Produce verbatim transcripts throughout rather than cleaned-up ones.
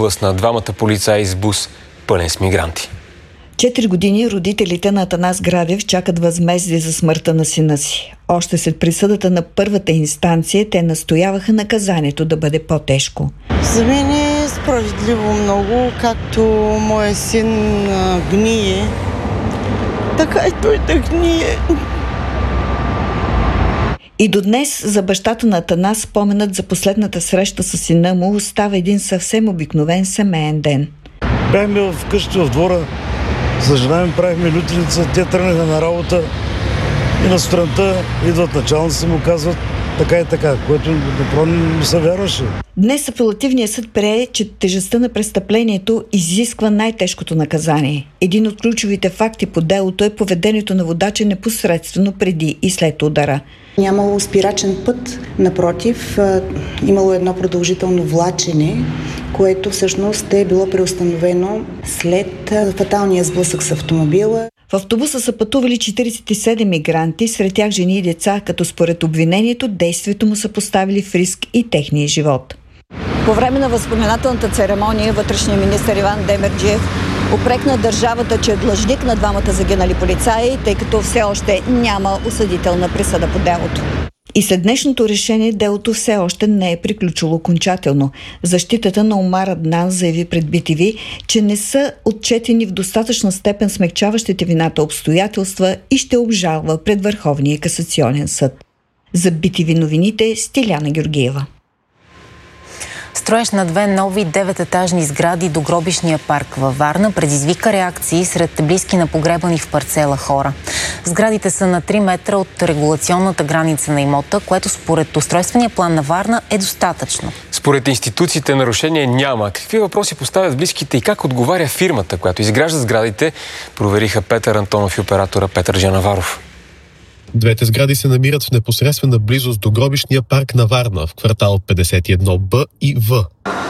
блъсна двамата полицаи с бус пълен с мигранти. Четири години родителите на Атанас Градев чакат възмездие за смъртта на сина си. Още след присъдата на първата инстанция те настояваха наказанието да бъде по-тежко. За мен е справедливо много, както моя син гние, така и той да гние. И до днес за бащата на Атанас споменът за последната среща с сина му остава един съвсем обикновен семейен ден. Бяхме вкъщи в двора, за жена ми правихме лютеница, те тръгнаха на работа и на сутринта идват началници и му казват така и така, което направо не се вярваше. Днес апелативният съд прие, че тежестта на престъплението изисква най-тежкото наказание. Един от ключовите факти по делото е поведението на водача непосредствено преди и след удара. Нямало спирачен път, напротив, имало едно продължително влачене, което всъщност е било преустановено след фаталния сблъсък с автомобила. В автобуса са пътували четиридесет и седем мигранти, сред тях жени и деца, като според обвинението действието му са поставили в риск и техния живот. По време на възпоменателната церемония вътрешният министър Иван Демерджиев упрекна държавата, че е длъжник на двамата загинали полицаи, тъй като все още няма осъдителна присъда по делото. И след днешното решение делото все още не е приключило окончателно. Защитата на Омар Аднан заяви пред би ти ви, че не са отчетени в достатъчна степен смекчаващите вината обстоятелства и ще обжалва пред Върховния касационен съд. За би ти ви новините Стиляна Георгиева. Строеж на две нови девететажни сгради до гробищния парк във Варна предизвика реакции сред близки на погребани в парцела хора. Сградите са на три метра от регулационната граница на имота, което според устройствения план на Варна е достатъчно. Според институциите нарушения няма. Какви въпроси поставят близките и как отговаря фирмата, която изгражда сградите, провериха Петър Антонов и оператора Петър Жанаваров. Двете сгради се намират в непосредствена близост до гробищния парк на Варна, в квартал петдесет и едно Б и В.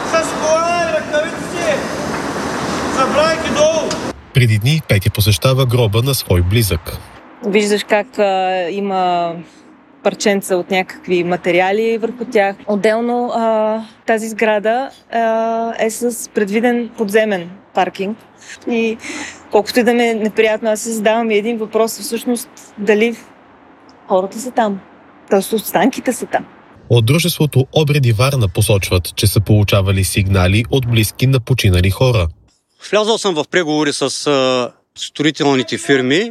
Преди дни Петя посещава гроба на свой близък. Виждаш как а, има парченца от някакви материали върху тях. Отделно а, тази сграда а, е с предвиден подземен паркинг. И колкото и да ме е неприятно, аз се задавам и един въпрос, всъщност дали хората са там. Тоест останките са там. От дружеството Обреди Варна посочват, че са получавали сигнали от близки на починали хора. Влязъл съм в преговори с а, строителните фирми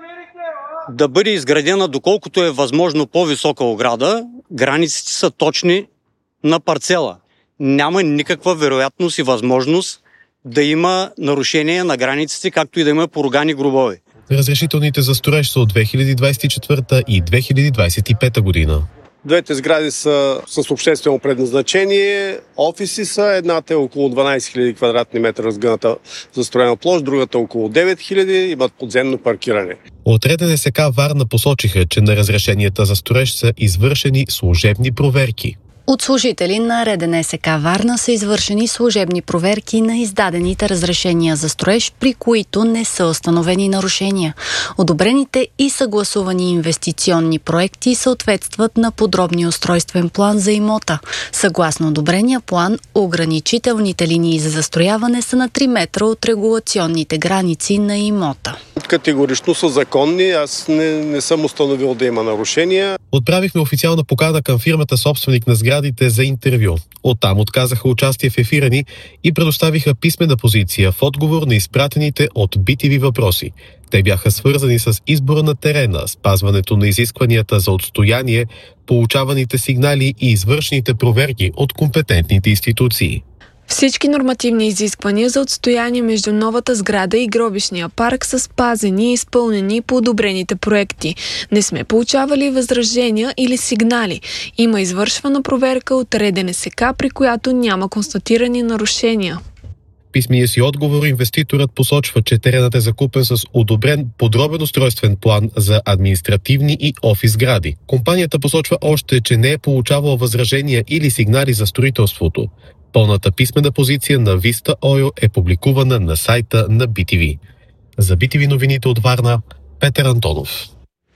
да бъде изградена доколкото е възможно по-висока ограда. Границите са точни на парцела. Няма никаква вероятност и възможност да има нарушение на границите, както и да има поругани гробове. Разрешителните за строеж са от две хиляди двадесет и четвърта и две хиляди двадесет и пета година. Двете сгради са с обществено предназначение. Офиси са. Едната е около дванадесет хиляди квадратни метра разгъната застроена площ, другата около девет хиляди, имат подземно паркиране. От РДНСК Варна посочиха, че на разрешенията за строеж са извършени служебни проверки. От служители на РДНСК Варна са извършени служебни проверки на издадените разрешения за строеж, при които не са установени нарушения. Одобрените и съгласувани инвестиционни проекти съответстват на подробния устройствен план за имота. Съгласно одобрения план, ограничителните линии за застрояване са на три метра от регулационните граници на имота. Категорично са законни, аз не, не съм установил да има нарушения. Отправихме официална покана към фирмата собственик на сградите за интервю. Оттам отказаха участие в ефира ни и предоставиха писмена позиция в отговор на изпратените от би ти ви въпроси. Те бяха свързани с избора на терена, спазването на изискванията за отстояние, получаваните сигнали и извършените проверки от компетентните институции. Всички нормативни изисквания за отстояние между новата сграда и гробищния парк са спазени и изпълнени по одобрените проекти. Не сме получавали възражения или сигнали. Има извършвана проверка от РДНСК, при която няма констатирани нарушения. В писмия си отговор инвеститорът посочва, че теренът е закупен с одобрен подробен устройствен план за административни и офис сгради. Компанията посочва още, че не е получавала възражения или сигнали за строителството. Пълната писмена позиция на Vista Oil е публикувана на сайта на би ти ви. За би ти ви новините от Варна, Петър Антонов.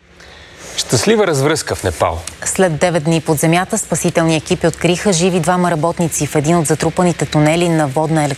Щастлива развръзка в Непал. След девет дни под земята спасителни екипи откриха живи двама работници в един от затрупаните тунели на водна електроцентрала